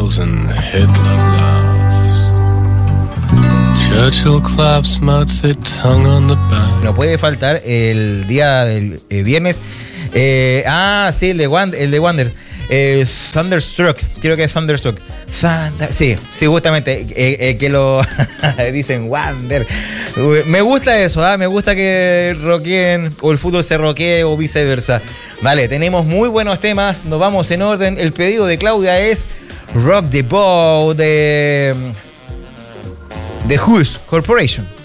smiles and Hitler laughs. Churchill claps Mao Zedong on the back. No puede faltar el día del viernes. Sí, el de Wander. Thunderstruck, creo que es Thunderstruck. Sí, justamente, que lo dicen Wander. Me gusta eso, me gusta que rockeen o el fútbol se rockee o viceversa. Vale, tenemos muy buenos temas, nos vamos en orden. El pedido de Claudia es Rock the Boat de Who's Corporation.